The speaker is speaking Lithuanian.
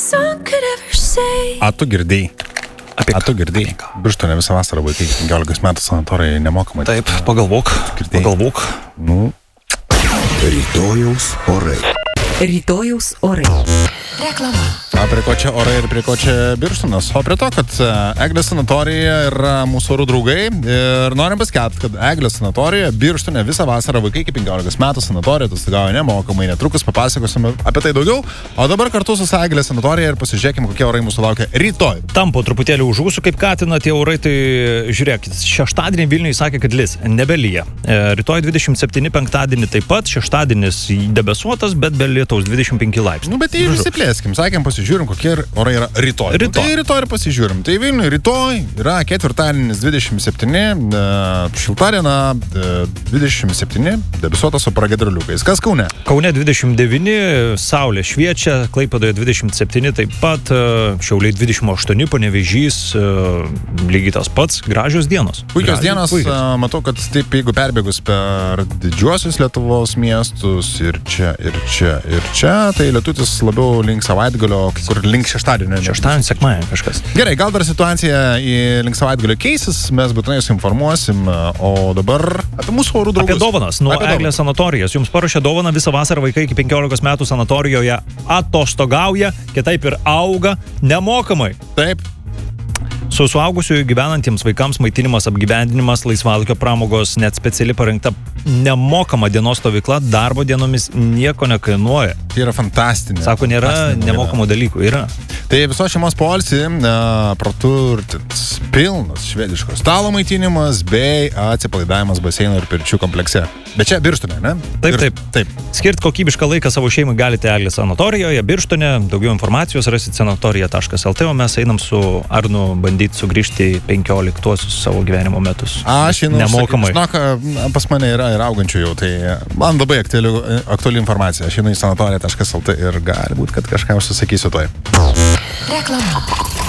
song could ever say. A tu girdėjai? Apie A tu girdėjai? Birštone visą vasarą vaikai 15 metų sanatorijai nemokamai. Taip, pagalvok. Girdėjai? Pagalvok. Nu, Rytojaus orai. Rytojaus orai. Reklama. a prie ko čia orai ir prie ko čia Birštonas? O prie to, kad Eglės sanatorija yra mūsų orų draugai ir norim paskelbti, kad Eglės sanatorija Birštone visą vasarą vaikai iki 15 metų sanatorija atostogauja nemokamai. Netrukus papasakosime apie tai daugiau. O dabar kartu su Eglės sanatorija ir pasižiūrėkime, kokie orai mūsų laukia rytoj. Tam po truputėlį užūsiu kaip katina tie orai, tai žiūrėkit, šeštadienį Vilniui sakė, kad lis, nebelyja. Rytoj 27, penktadienį taip pat, šeštadienis debesuotas, bet be lietaus 25 laipsnių. Nu, bet tai visi plėskim, sakėm, pasižiūrim, kokie orai yra rytoj. Rytoj. Nu, tai rytoj ir pasižiūrim. Tai Vilniui rytoj yra ketvirtadienis 27, šilta diena 27, debesuotas su pragiedruliukais. Kas Kaune? Kaune 29, saulė šviečia, Klaipėdoje 27, taip pat Šiauliai 28, Panevėžys lygiai tas pats, gražios dienos. Puikios dienos, matau, kad taip, jeigu perbėgus per didžiuosius Lietuvos miestus ir čia, tai lietutis labiau link savaitgalio, kur link šeštadienio. Šeštadienį, sekmadienį kažkas. Gerai, gal dar situacija į link savaitgalio keisis, mes būtinai jūs informuosim, o dabar apie mūsų orų draugus. Apie dovanas, nuo Eglės sanatorijos. Jums paruošė dovaną visą vasarą, vaikai iki 15 metų sanatorijoje atostogauja, kitaip ir auga nemokamai. Taip. Su suaugusiųjų gyvenantiems vaikams maitinimas, apgyvendinimas, laisvalaikio pramogos, net speciali parengta nemokama dienos stovykla darbo dienomis nieko nekainuoja. Tai yra fantastinė. Sako, nėra nemokamų dalykų, yra. Tai viso šeimos poilsį praturtins pilnas švediško stalo maitinimas bei atsipalaidavimas baseino ir pirčių komplekse. Bet čia Birštone, ne? Taip. Skirt kokybišką laiką savo šeimai galite Eglės sanatorijoje, Birštone. Daugiau informacijos rasit sanatorija.lt, o mes einam su Arnu bandyti sugrįžti į 15 savo gyvenimo metus. Aš žinau, nemokamai. Žinok, pas mane yra ir augančių jau, tai man labai aktuali informacija. Aš einu į sanatorija.lt ir gali būt, kad kažką užsisakysiu toj. Reklama.